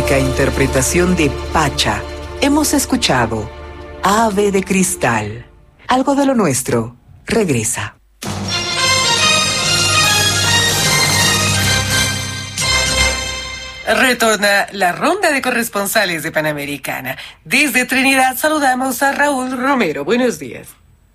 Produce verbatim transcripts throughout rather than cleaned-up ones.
magnífica interpretación de Pacha, hemos escuchado Ave de Cristal. Algo de lo nuestro regresa. Retorna la ronda de corresponsales de Panamericana. Desde Trinidad saludamos a Raúl Romero. Buenos días.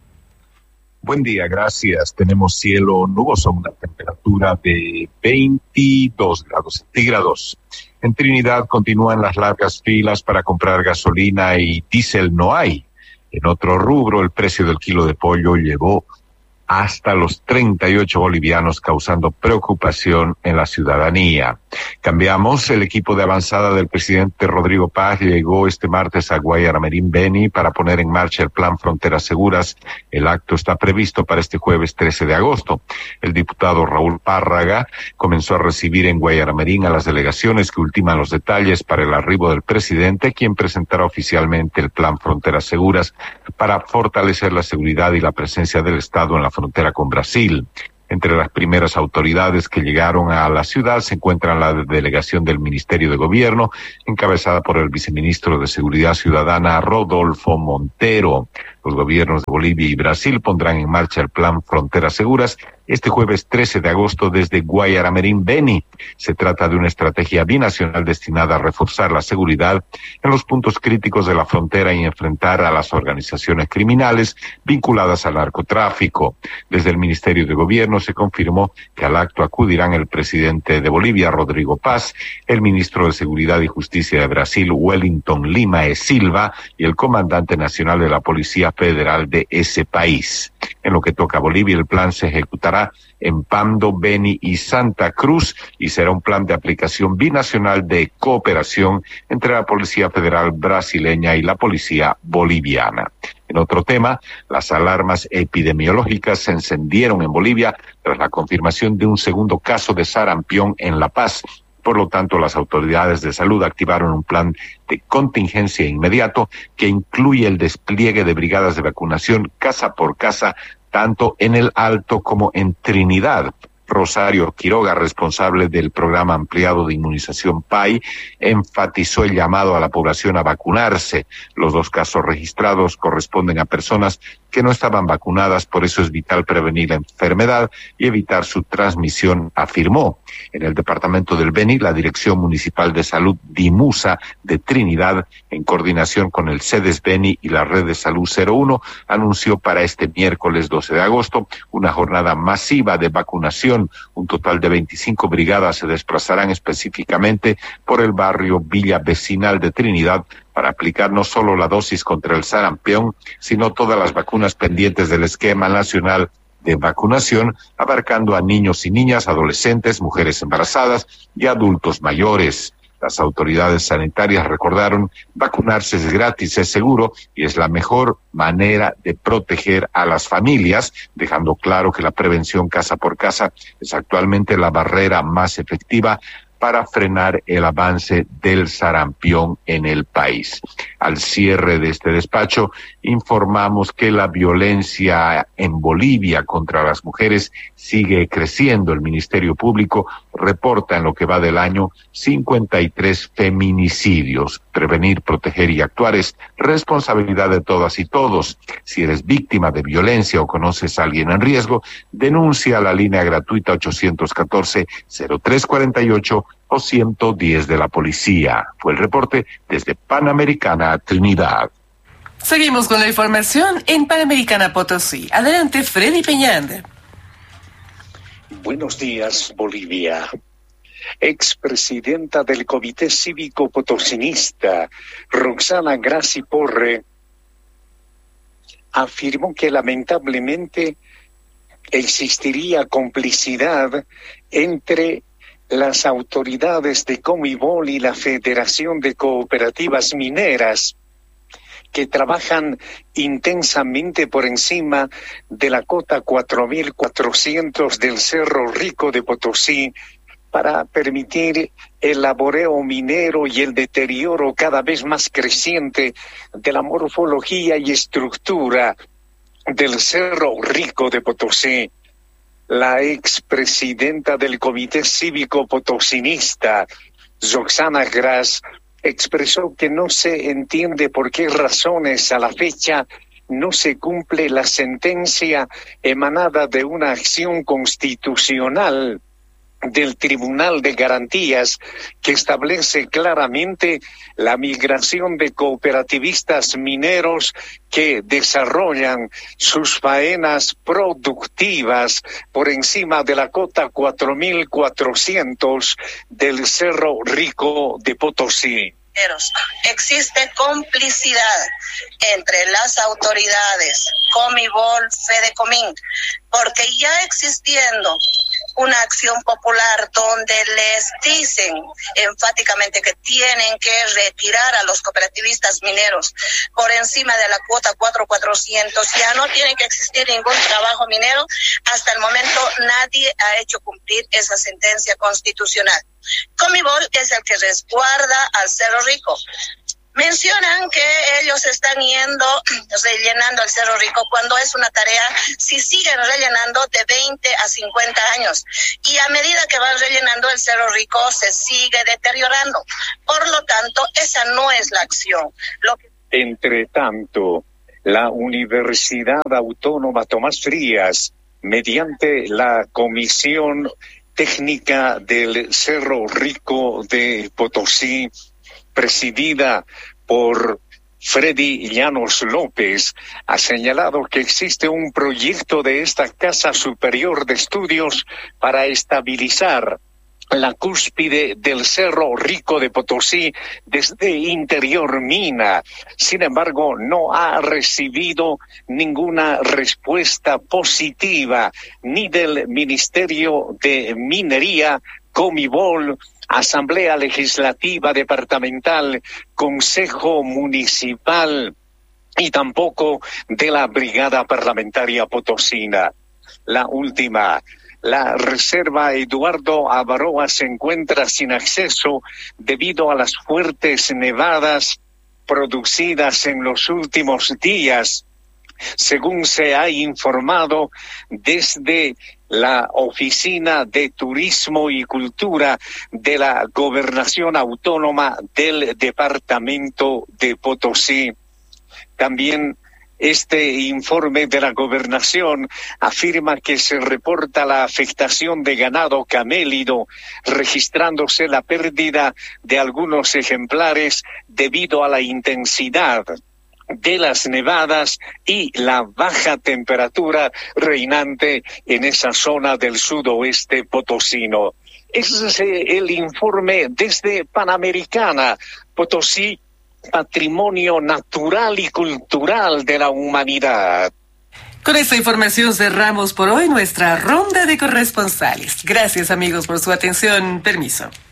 Buen día, gracias. Tenemos cielo nuboso, una temperatura de veintidós grados centígrados. En Trinidad continúan las largas filas para comprar gasolina y diésel no hay. En otro rubro, el precio del kilo de pollo llegó hasta los treinta y ocho bolivianos, causando preocupación en la ciudadanía. Cambiamos, el equipo de avanzada del presidente Rodrigo Paz llegó este martes a Guayaramerín, Beni, para poner en marcha el plan Fronteras Seguras. El acto está previsto para este jueves trece de agosto. El diputado Raúl Párraga comenzó a recibir en Guayaramerín a las delegaciones que ultiman los detalles para el arribo del presidente, quien presentará oficialmente el plan Fronteras Seguras para fortalecer la seguridad y la presencia del Estado en la frontera con Brasil. Entre las primeras autoridades que llegaron a la ciudad se encuentran la delegación del Ministerio de Gobierno, encabezada por el viceministro de Seguridad Ciudadana, Rodolfo Montero. Los gobiernos de Bolivia y Brasil pondrán en marcha el plan Fronteras Seguras este jueves trece de agosto desde Guayaramerín, Beni. Se trata de una estrategia binacional destinada a reforzar la seguridad en los puntos críticos de la frontera y enfrentar a las organizaciones criminales vinculadas al narcotráfico. Desde el Ministerio de Gobierno se confirmó que al acto acudirán el presidente de Bolivia, Rodrigo Paz, el ministro de Seguridad y Justicia de Brasil, Wellington Lima e Silva, y el comandante nacional de la Policía Federal de ese país. En lo que toca a Bolivia, el plan se ejecutará en Pando, Beni y Santa Cruz y será un plan de aplicación binacional de cooperación entre la Policía Federal brasileña y la Policía boliviana. En otro tema, las alarmas epidemiológicas se encendieron en Bolivia tras la confirmación de un segundo caso de sarampión en La Paz. Por lo tanto, las autoridades de salud activaron un plan de contingencia inmediato que incluye el despliegue de brigadas de vacunación casa por casa, tanto en el Alto como en Trinidad. Rosario Quiroga, responsable del programa ampliado de inmunización P A I, enfatizó el llamado a la población a vacunarse. Los dos casos registrados corresponden a personas que no estaban vacunadas, por eso es vital prevenir la enfermedad y evitar su transmisión, afirmó. En el departamento del Beni, la Dirección Municipal de Salud DIMUSA de Trinidad, en coordinación con el CEDES Beni y la Red de Salud cero uno, anunció para este miércoles doce de agosto una jornada masiva de vacunación. Un total de veinticinco brigadas se desplazarán específicamente por el barrio Villa Vecinal de Trinidad para aplicar no solo la dosis contra el sarampión, sino todas las vacunas pendientes del esquema nacional de vacunación, abarcando a niños y niñas, adolescentes, mujeres embarazadas y adultos mayores. Las autoridades sanitarias recordaron, vacunarse es gratis, es seguro y es la mejor manera de proteger a las familias, dejando claro que la prevención casa por casa es actualmente la barrera más efectiva para frenar el avance del sarampión en el país. Al cierre de este despacho, informamos que la violencia en Bolivia contra las mujeres sigue creciendo. El Ministerio Público reporta en lo que va del año cincuenta y tres feminicidios. Prevenir, proteger y actuar es responsabilidad de todas y todos. Si eres víctima de violencia o conoces a alguien en riesgo, denuncia a la línea gratuita ochocientos catorce cero tres cuarenta y ocho o ciento diez de la policía. Fue el reporte desde Panamericana, Trinidad. Seguimos con la información en Panamericana Potosí. Adelante, Freddy Peñanda. Buenos días, Bolivia. Expresidenta del Comité Cívico Potosinista, Roxana Grassi Porre, afirmó que lamentablemente existiría complicidad entre las autoridades de Comibol y la Federación de Cooperativas Mineras, que trabajan intensamente por encima de la cota cuatro mil cuatrocientos del Cerro Rico de Potosí para permitir el laboreo minero y el deterioro cada vez más creciente de la morfología y estructura del Cerro Rico de Potosí. La expresidenta del Comité Cívico Potosinista, Roxana Grassi expresó que no se entiende por qué razones a la fecha no se cumple la sentencia emanada de una acción constitucional del Tribunal de Garantías que establece claramente la migración de cooperativistas mineros que desarrollan sus faenas productivas por encima de la cota cuatro mil cuatrocientos del Cerro Rico de Potosí. Existe complicidad entre las autoridades, Comibol, Fedecomín, porque ya existiendo una acción popular donde les dicen enfáticamente que tienen que retirar a los cooperativistas mineros por encima de la cuota cuatro mil cuatrocientos, ya no tiene que existir ningún trabajo minero. Hasta el momento nadie ha hecho cumplir esa sentencia constitucional. Comibol es el que resguarda al Cerro Rico. Mencionan que ellos están yendo, rellenando el Cerro Rico, cuando es una tarea, si siguen rellenando, de veinte a cincuenta años. Y a medida que van rellenando, el Cerro Rico se sigue deteriorando. Por lo tanto, esa no es la acción. Lo que... Entre tanto, la Universidad Autónoma Tomás Frías, mediante la Comisión Técnica del Cerro Rico de Potosí, presidida por Freddy Llanos López, ha señalado que existe un proyecto de esta Casa Superior de Estudios para estabilizar la cúspide del Cerro Rico de Potosí desde interior mina. Sin embargo, no ha recibido ninguna respuesta positiva ni del Ministerio de Minería, Comibol, Asamblea Legislativa Departamental, Consejo Municipal y tampoco de la Brigada Parlamentaria Potosina. La última, la Reserva Eduardo Avaroa se encuentra sin acceso debido a las fuertes nevadas producidas en los últimos días, según se ha informado desde la Oficina de Turismo y Cultura de la Gobernación Autónoma del Departamento de Potosí. También este informe de la Gobernación afirma que se reporta la afectación de ganado camélido, registrándose la pérdida de algunos ejemplares debido a la intensidad de las nevadas y la baja temperatura reinante en esa zona del sudoeste potosino. Ese es el informe desde Panamericana. Potosí, patrimonio natural y cultural de la humanidad. Con esta información cerramos por hoy nuestra ronda de corresponsales. Gracias, amigos, por su atención. Permiso.